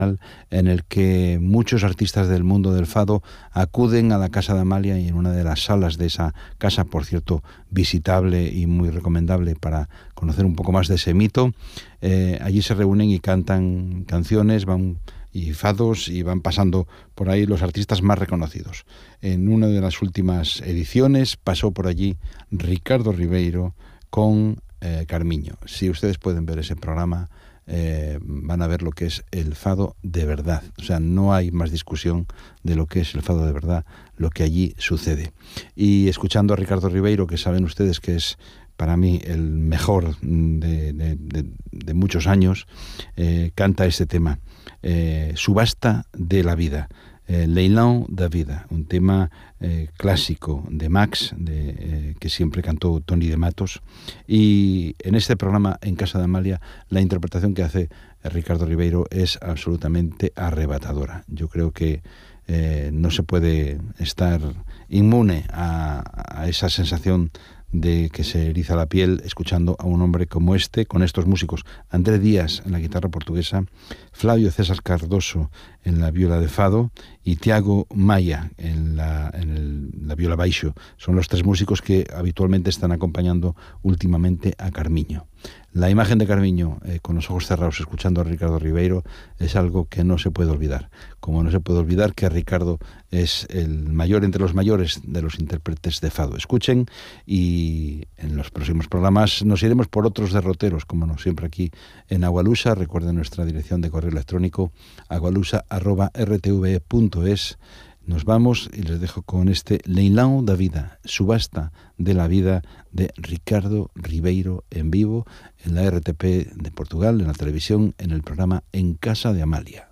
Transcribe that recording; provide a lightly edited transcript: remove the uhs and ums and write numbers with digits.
en el que muchos artistas del mundo del fado acuden a la Casa de Amalia, y en una de las salas de esa casa, por cierto, visitable y muy recomendable para conocer un poco más de ese mito, allí se reúnen y cantan canciones, y fados, y van pasando por ahí los artistas más reconocidos. En una de las últimas ediciones pasó por allí Ricardo Ribeiro con Carmiño. Si ustedes pueden ver ese programa, van a ver lo que es el fado de verdad. O sea, no hay más discusión de lo que es el fado de verdad, lo que allí sucede. Y escuchando a Ricardo Ribeiro, que saben ustedes que es para mí el mejor de muchos años, canta este tema, Subasta de la vida, Leilão da vida, un tema clásico de Max, que siempre cantó Toni de Matos, y en este programa, en Casa de Amalia, la interpretación que hace Ricardo Ribeiro es absolutamente arrebatadora. Yo creo que no se puede estar inmune a esa sensación de que se eriza la piel escuchando a un hombre como este, con estos músicos: André Díaz en la guitarra portuguesa, Flavio César Cardoso en la viola de fado y Tiago Maia en la viola baixo. Son los tres músicos que habitualmente están acompañando últimamente a Carmiño. La imagen de Carmiño con los ojos cerrados escuchando a Ricardo Ribeiro es algo que no se puede olvidar, como no se puede olvidar que Ricardo es el mayor entre los mayores de los intérpretes de fado. Escuchen, y en los próximos programas nos iremos por otros derroteros, como no, siempre aquí en Agualusa. Recuerden nuestra dirección de correo electrónico, agualusa@rtve.es. Nos vamos y les dejo con este Leilão da vida, subasta de la vida, de Ricardo Ribeiro, en vivo en la RTP de Portugal, en la televisión, en el programa En Casa de Amalia.